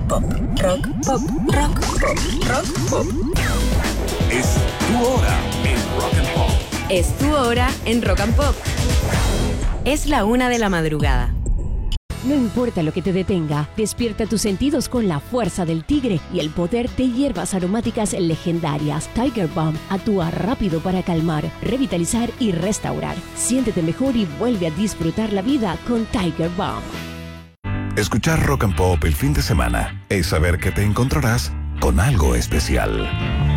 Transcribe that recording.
pop, rock, pop, rock, pop, rock, pop. Es tu hora en Rock and Pop. Es tu hora en Rock and Pop. Es la 1 de la madrugada. No importa lo que te detenga, despierta tus sentidos con la fuerza del tigre y el poder de hierbas aromáticas legendarias. Tiger Balm actúa rápido para calmar, revitalizar y restaurar. Siéntete mejor y vuelve a disfrutar la vida con Tiger Balm. Escuchar Rock and Pop el fin de semana es saber que te encontrarás con algo especial.